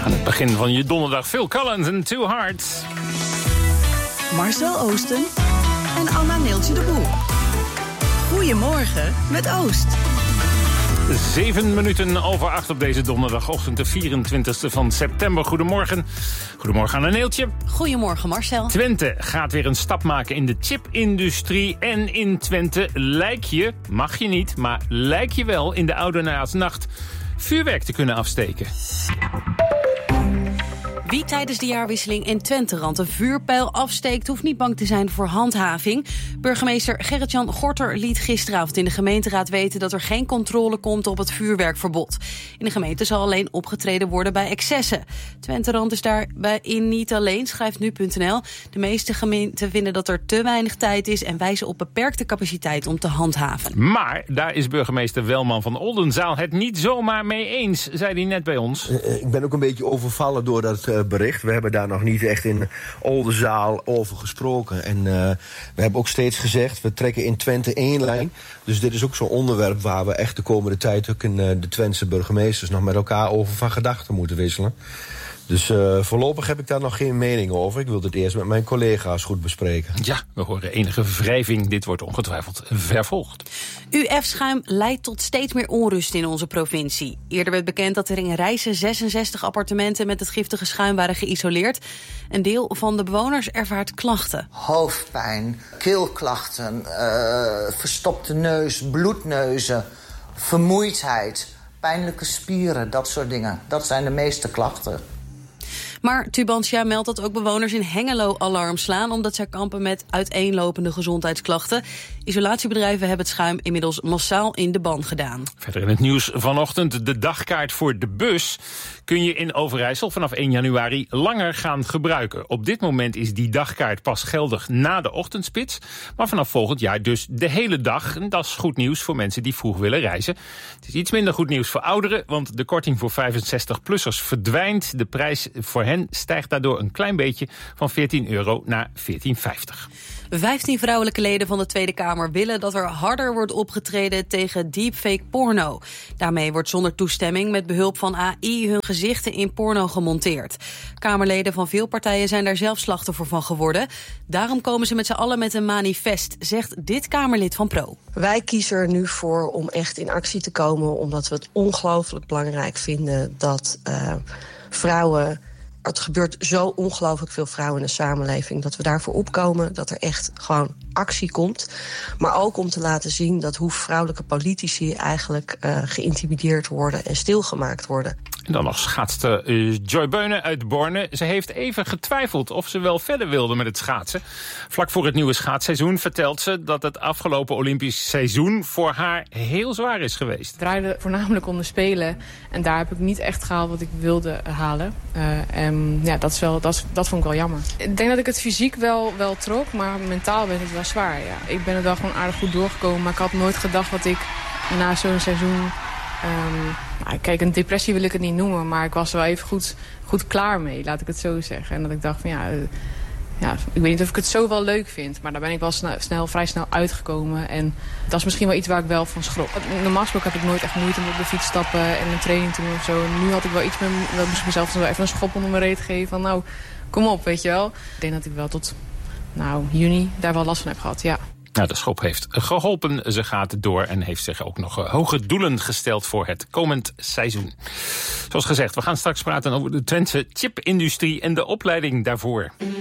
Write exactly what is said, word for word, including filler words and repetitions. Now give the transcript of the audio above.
Aan het begin van je donderdag Phil Collins en Too Hard. Marcel Oosten en Anna Neeltje de Boer. Goedemorgen met Oost. Zeven minuten over acht op deze donderdagochtend, de vierentwintigste van september. Goedemorgen. Goedemorgen Anna Neeltje. Goedemorgen Marcel. Twente gaat weer een stap maken in de chipindustrie. En in Twente lijk je, mag je niet, maar lijk je wel in de Oudejaarsnacht vuurwerk te kunnen afsteken. Wie tijdens de jaarwisseling in Twenterand een vuurpijl afsteekt, hoeft niet bang te zijn voor handhaving. Burgemeester Gerrit-Jan Gorter liet gisteravond in de gemeenteraad weten dat er geen controle komt op het vuurwerkverbod. In de gemeente zal alleen opgetreden worden bij excessen. Twenterand is daarbij in niet alleen, schrijft nu punt n l. De meeste gemeenten vinden dat er te weinig tijd is en wijzen op beperkte capaciteit om te handhaven. Maar daar is burgemeester Welman van Oldenzaal het niet zomaar mee eens, zei hij net bij ons. Uh, ik ben ook een beetje overvallen door dat uh, bericht. We hebben daar nog niet echt in Oldenzaal over gesproken. En uh, we hebben ook steeds gezegd, we trekken in Twente één lijn. Dus dit is ook zo'n onderwerp waar we echt de komende tijd ook in uh, de Twentse burgemeesters nog met elkaar over van gedachten moeten wisselen. Dus uh, voorlopig heb ik daar nog geen mening over. Ik wil dit eerst met mijn collega's goed bespreken. Ja, we horen enige wrijving. Dit wordt ongetwijfeld vervolgd. U F-schuim leidt tot steeds meer onrust in onze provincie. Eerder werd bekend dat er in Rijssen zesenzestig appartementen met het giftige schuim waren geïsoleerd. Een deel van de bewoners ervaart klachten. Hoofdpijn, keelklachten, uh, verstopte neus, bloedneuzen, vermoeidheid, pijnlijke spieren, dat soort dingen. Dat zijn de meeste klachten. Maar Tubantia meldt dat ook bewoners in Hengelo alarm slaan, omdat zij kampen met uiteenlopende gezondheidsklachten. Isolatiebedrijven hebben het schuim inmiddels massaal in de ban gedaan. Verder in het nieuws vanochtend: de dagkaart voor de bus kun je in Overijssel vanaf één januari langer gaan gebruiken. Op dit moment is die dagkaart pas geldig na de ochtendspits, maar vanaf volgend jaar dus de hele dag. En dat is goed nieuws voor mensen die vroeg willen reizen. Het is iets minder goed nieuws voor ouderen, want de korting voor vijfenzestig-plussers verdwijnt. De prijs voor hen stijgt daardoor een klein beetje van veertien euro naar veertien vijftig. Vijftien vrouwelijke leden van de Tweede Kamer willen dat er harder wordt opgetreden tegen deepfake porno. Daarmee wordt zonder toestemming met behulp van A I hun gezichten in porno gemonteerd. Kamerleden van veel partijen zijn daar zelf slachtoffer van geworden. Daarom komen ze met z'n allen met een manifest, zegt dit Kamerlid van Pro. Wij kiezen er nu voor om echt in actie te komen, omdat we het ongelooflijk belangrijk vinden dat uh, vrouwen... Het gebeurt zo ongelooflijk veel vrouwen in de samenleving, dat we daarvoor opkomen, dat er echt gewoon actie komt. Maar ook om te laten zien dat hoe vrouwelijke politici eigenlijk uh, geïntimideerd worden en stilgemaakt worden. En dan nog schaatste uh, Joy Beunen uit Borne. Ze heeft even getwijfeld of ze wel verder wilde met het schaatsen. Vlak voor het nieuwe schaatsseizoen vertelt ze dat het afgelopen Olympisch seizoen voor haar heel zwaar is geweest. Het draaide voornamelijk om de Spelen. En daar heb ik niet echt gehaald wat ik wilde halen. Uh, en ja, dat, is wel, dat, is, dat vond ik wel jammer. Ik denk dat ik het fysiek wel, wel trok, maar mentaal ben het wel zwaar. Ja. Ik ben er wel gewoon aardig goed doorgekomen, maar ik had nooit gedacht dat ik na zo'n seizoen... Um, nou, kijk, een depressie wil ik het niet noemen, maar ik was er wel even goed, goed klaar mee, laat ik het zo zeggen. En dat ik dacht van ja, uh, ja, ik weet niet of ik het zo wel leuk vind, maar daar ben ik wel snel, snel, vrij snel uitgekomen. En dat is misschien wel iets waar ik wel van schrok. Normaal gesproken heb ik nooit echt moeite om op de fiets te stappen en een training te doen of zo. En nu had ik wel iets met wel moest mezelf wel even een schop onder mijn reet geven van nou, kom op, weet je wel. Ik denk dat ik wel tot nou, juni daar wel last van heb gehad, ja. Nou, de schop heeft geholpen. Ze gaat door en heeft zich ook nog uh, hoge doelen gesteld voor het komend seizoen. Zoals gezegd, we gaan straks praten over de Twentse chipindustrie en de opleiding daarvoor.